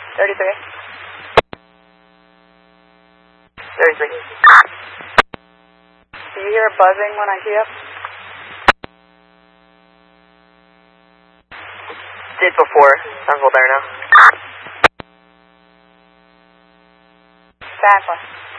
33. 33. Do you hear a buzzing when I key up? Did before. Sounds a little better now. Exactly.